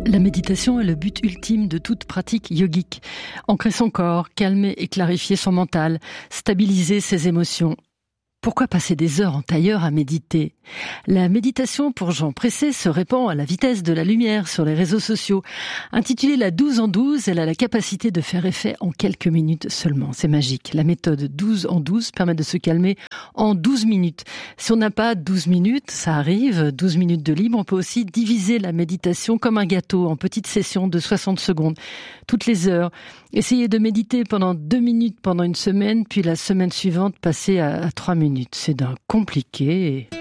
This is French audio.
La méditation est le but ultime de toute pratique yogique. Ancrer son corps, calmer et clarifier son mental, stabiliser ses émotions. Pourquoi passer des heures en tailleur à méditer ? La méditation pour gens pressés se répand à la vitesse de la lumière sur les réseaux sociaux. Intitulée la 12 en 12, elle a la capacité de faire effet en quelques minutes seulement. C'est magique. La méthode 12 en 12 permet de se calmer en 12 minutes. Si on n'a pas 12 minutes, ça arrive, 12 minutes de libre, on peut aussi diviser la méditation comme un gâteau en petites sessions de 60 secondes. Toutes les heures. Essayez de méditer pendant 2 minutes pendant une semaine, puis la semaine suivante, passez à 3 minutes. C'est d'un compliqué.